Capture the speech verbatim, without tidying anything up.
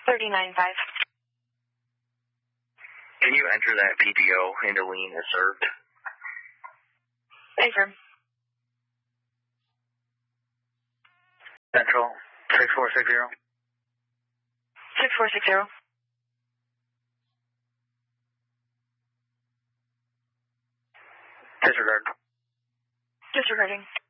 thirty-nine five. Can you enter that P P O into lien as served? Affirm. Central, six four six zero. six four six zero. Disregard. Disregarding.